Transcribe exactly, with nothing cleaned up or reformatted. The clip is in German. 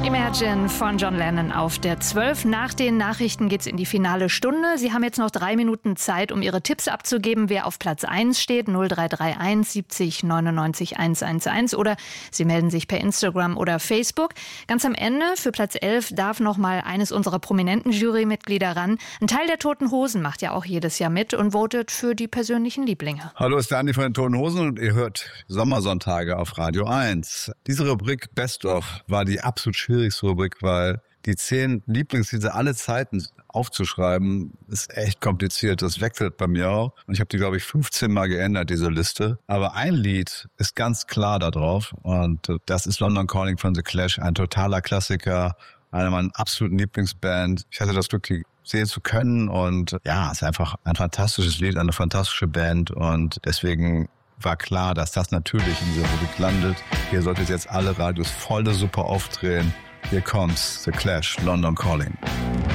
Imagine von John Lennon auf der zwölf. Nach den Nachrichten geht's in die finale Stunde. Sie haben jetzt noch drei Minuten Zeit, um Ihre Tipps abzugeben, wer auf Platz eins steht. null drei drei eins siebzig neunundneunzig hundertzehn. Oder Sie melden sich per Instagram oder Facebook. Ganz am Ende, für Platz elf, darf noch mal eines unserer prominenten Jurymitglieder ran. Ein Teil der Toten Hosen macht ja auch jedes Jahr mit und votet für die persönlichen Lieblinge. Hallo, ist der Andi von den Toten Hosen und ihr hört Sommersonntage auf Radio eins. Diese Rubrik Best of war die absolut schwierigste Rubrik, weil die zehn Lieblingslieder alle Zeiten aufzuschreiben, ist echt kompliziert. Das wechselt bei mir auch. Und ich habe die, glaube ich, fünfzehn Mal geändert, diese Liste. Aber ein Lied ist ganz klar da drauf. Und das ist London Calling von The Clash. Ein totaler Klassiker. Eine meiner absoluten Lieblingsbands. Ich hatte das Glück, die sehen zu können. Und ja, es ist einfach ein fantastisches Lied, eine fantastische Band. Und deswegen war klar, dass das natürlich in dieser Rubrik landet. Ihr solltet jetzt alle Radios voll der Suppe aufdrehen. Hier kommt's, The Clash, London Calling.